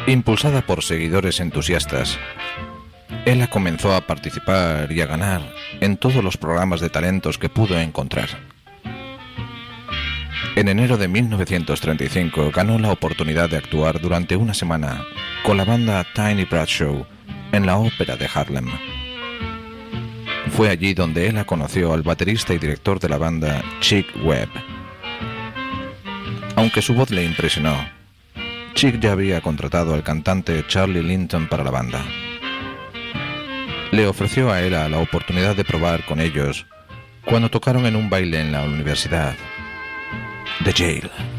Impulsada por seguidores entusiastas, Ella comenzó a participar y a ganar en todos los programas de talentos que pudo encontrar. En enero de 1935 ganó la oportunidad de actuar durante una semana con la banda Tiny Bradshaw en la ópera de Harlem. Fue allí donde Ella conoció al baterista y director de la banda, Chick Webb. Aunque su voz le impresionó, Chick ya había contratado al cantante Charlie Linton para la banda. Le ofreció a Ella la oportunidad de probar con ellos cuando tocaron en un baile en la universidad de Yale.